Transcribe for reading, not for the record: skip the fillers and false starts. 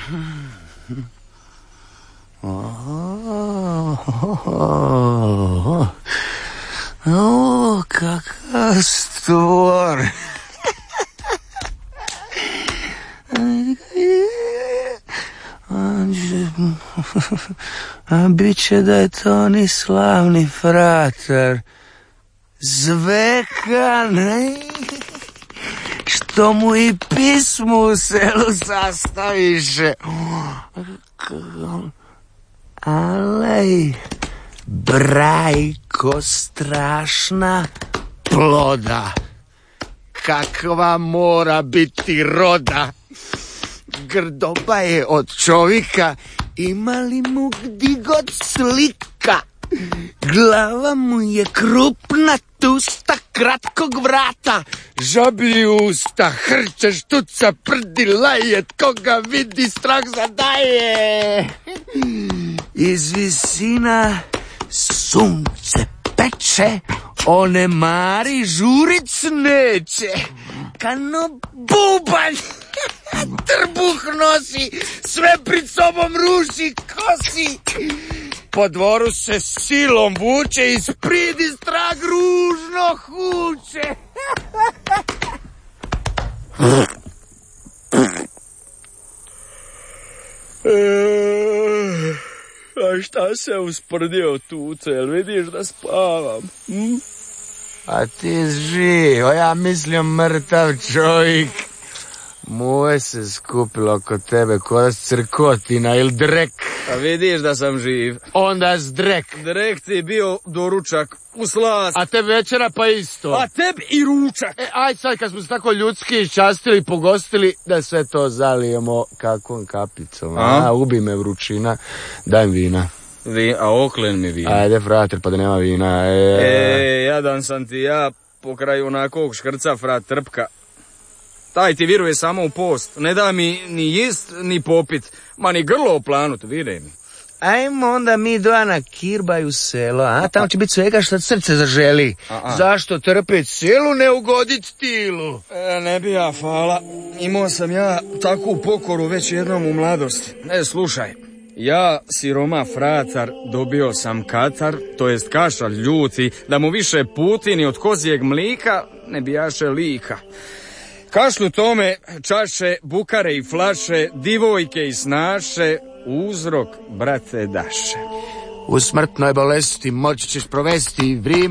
O, kakav stvor. Biće da je to oni slavni fratar Zvekan, što mu i pismu u selu sastaviše. Alej, brajko, strašna ploda, kakva mora biti roda. Grdoba je od čovjeka, imali mu gdje god slika. Glava mu je krupna, tusta, kratkog vrata, žablji usta, hrče, štuca, prdi, laje, koga vidi strah zadaje. Iz visina sunce peče, one mari žuric neće. Kano bubanj, trbuh nosi, sve pred sobom ruši, kosi. Po dvoru se silom vuče, ispred iz trag ružno huče. A šta se usprdio tuce, jel vidiš da spavam? A ti živ, ja mislim mrtav čovjek. Moje se skupilo oko tebe kod crkotina ili drek. A vidiš da sam živ. Onda zdrek. Drek ti je bio doručak u slast. A tebi večera pa isto. A tebi i ručak. Aj sad kad smo se tako ljudski častili i pogostili, da sve to zalijemo kakvom kapicom. Ubi me vrućina, daj mi vina. A oklen mi vina. Ajde, frater, pa da nema vina. Jadan sam ti ja po kraju onakog škrca, frat Trpka. Taj ti viruje samo u post. Ne da mi ni jest, ni popit. Ma ni grlo oplanut, vire mi. Ajmo onda mi dva na Kirbaju selo, a? Tamo će biti svega što srce zaželi. Zašto trpet selu, ne ugodit tilu? Ne bi ja, fala. Imao sam ja takvu pokoru već jednom u mladosti. Slušaj. Ja, siroma fratar, dobio sam katar, to jest kašalj ljuti, da mu više putini od kozijeg mlika ne bijaše lika. Kašlju tome čaše, bukare i flaše, divojke i snaše, uzrok, brate, daše. U smrtnoj bolesti moći ćeš provesti vrijeme.